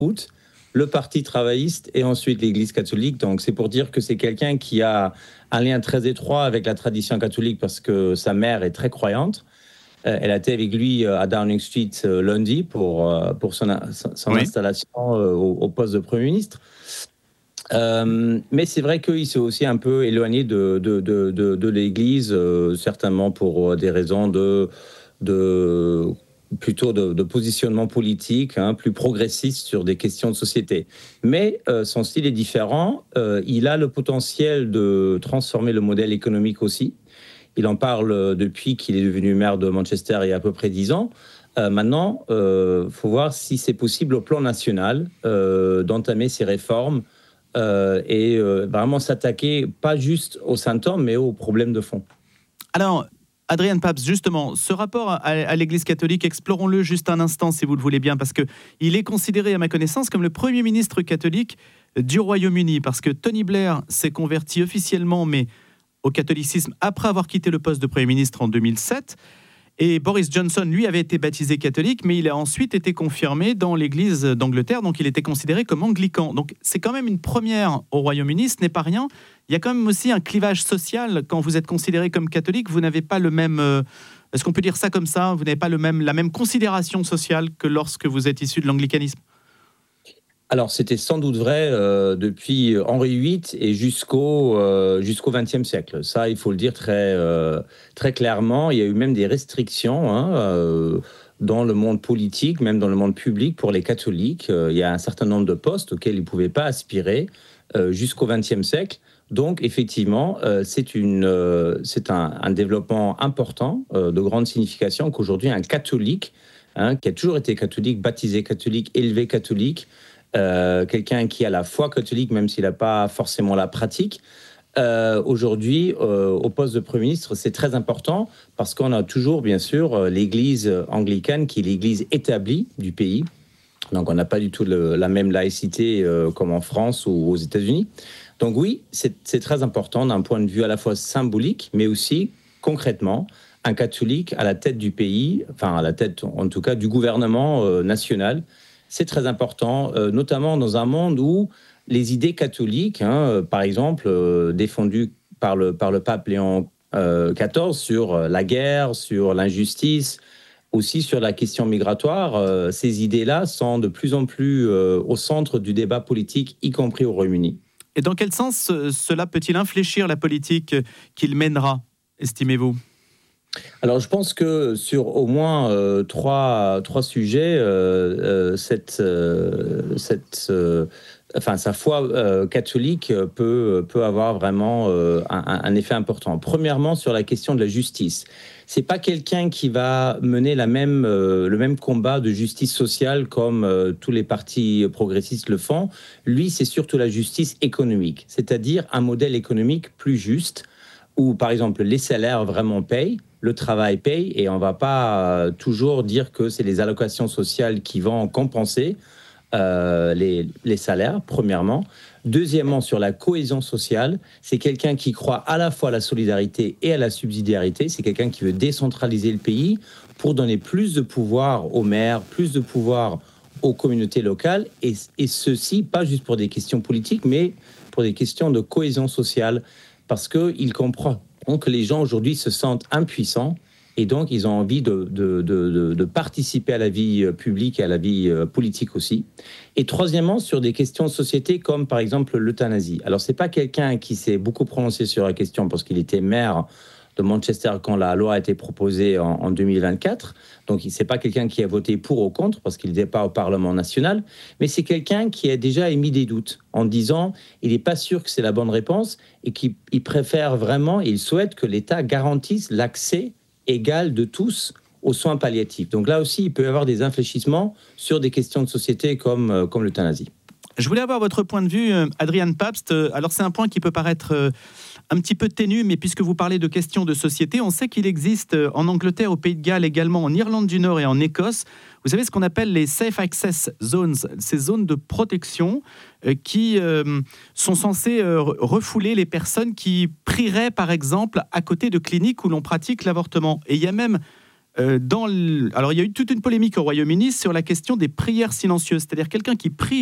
le Parti travailliste et ensuite l'Église catholique. Donc, c'est pour dire que c'est quelqu'un qui a un lien très étroit avec la tradition catholique parce que sa mère est très croyante. Elle a été avec lui à Downing Street lundi pour son installation au poste de Premier ministre. Mais c'est vrai qu'il s'est aussi un peu éloigné de l'Église, certainement pour des raisons plutôt de positionnement politique, plus progressiste sur des questions de société. Mais son style est différent. Il a le potentiel de transformer le modèle économique aussi. Il en parle depuis qu'il est devenu maire de Manchester il y a à peu près 10 ans. Maintenant, faut voir si c'est possible au plan national d'entamer ces réformes et vraiment s'attaquer pas juste aux symptômes, mais aux problèmes de fond. Alors, Adrian Pabst, justement, ce rapport à l'Église catholique, explorons-le juste un instant, si vous le voulez bien, parce qu'il est considéré, à ma connaissance, comme le premier ministre catholique du Royaume-Uni, parce que Tony Blair s'est converti officiellement, mais au catholicisme, après avoir quitté le poste de Premier ministre en 2007. Et Boris Johnson, lui, avait été baptisé catholique, mais il a ensuite été confirmé dans l'Église d'Angleterre, donc il était considéré comme anglican. Donc c'est quand même une première au Royaume-Uni, ce n'est pas rien. Il y a quand même aussi un clivage social. Quand vous êtes considéré comme catholique, vous n'avez pas le même... est-ce qu'on peut dire ça comme ça ? Vous n'avez pas la même considération sociale que lorsque vous êtes issu de l'anglicanisme ? Alors, c'était sans doute vrai depuis Henri VIII et jusqu'au XXe siècle. Ça, il faut le dire très clairement. Il y a eu même des restrictions dans le monde politique, même dans le monde public pour les catholiques. Il y a un certain nombre de postes auxquels ils ne pouvaient pas aspirer jusqu'au XXe siècle. Donc, effectivement, c'est un développement important, de grande signification, qu'aujourd'hui, un catholique, qui a toujours été catholique, baptisé catholique, élevé catholique, quelqu'un qui a la foi catholique, même s'il n'a pas forcément la pratique. Aujourd'hui, au poste de Premier ministre, c'est très important parce qu'on a toujours, bien sûr, l'Église anglicane qui est l'Église établie du pays. Donc, on n'a pas du tout la même laïcité comme en France ou aux États-Unis. Donc oui, c'est très important d'un point de vue à la fois symbolique, mais aussi concrètement, un catholique à la tête du pays, enfin à la tête en tout cas du gouvernement national. C'est très important, notamment dans un monde où les idées catholiques, par exemple, défendues par le pape Léon XIV sur la guerre, sur l'injustice, aussi sur la question migratoire, ces idées-là sont de plus en plus au centre du débat politique, y compris au Royaume-Uni. Et dans quel sens cela peut-il infléchir la politique qu'il mènera, estimez-vous ? Alors, je pense que sur au moins trois sujets, sa foi catholique peut avoir vraiment un effet important. Premièrement, sur la question de la justice. C'est pas quelqu'un qui va mener le même combat de justice sociale comme tous les partis progressistes le font. Lui, c'est surtout la justice économique, c'est-à-dire un modèle économique plus juste où, par exemple, les salaires vraiment payent, le travail paye, et on ne va pas toujours dire que c'est les allocations sociales qui vont compenser les salaires, premièrement. Deuxièmement, sur la cohésion sociale, c'est quelqu'un qui croit à la fois à la solidarité et à la subsidiarité. C'est quelqu'un qui veut décentraliser le pays pour donner plus de pouvoir aux maires, plus de pouvoir aux communautés locales, et ceci, pas juste pour des questions politiques, mais pour des questions de cohésion sociale, parce qu'il comprend que les gens aujourd'hui se sentent impuissants et donc ils ont envie de participer à la vie publique et à la vie politique aussi. Et troisièmement, sur des questions de société comme par exemple l'euthanasie. Alors c'est pas quelqu'un qui s'est beaucoup prononcé sur la question parce qu'il était maire de Manchester quand la loi a été proposée en 2024. Donc, c'est pas quelqu'un qui a voté pour ou contre parce qu'il n'était pas au Parlement national, mais c'est quelqu'un qui a déjà émis des doutes en disant il n'est pas sûr que c'est la bonne réponse et qu'il préfère vraiment, il souhaite que l'État garantisse l'accès égal de tous aux soins palliatifs. Donc là aussi, il peut y avoir des infléchissements sur des questions de société comme l'euthanasie. Je voulais avoir votre point de vue, Adrian Pabst. Alors, c'est un point qui peut paraître un petit peu ténu, mais puisque vous parlez de questions de société, on sait qu'il existe en Angleterre, au Pays de Galles, également en Irlande du Nord et en Écosse, vous savez ce qu'on appelle les Safe Access Zones, ces zones de protection qui sont censées refouler les personnes qui prieraient, par exemple, à côté de cliniques où l'on pratique l'avortement. Et il y a même Alors, il y a eu toute une polémique au Royaume-Uni sur la question des prières silencieuses, c'est-à-dire quelqu'un qui prie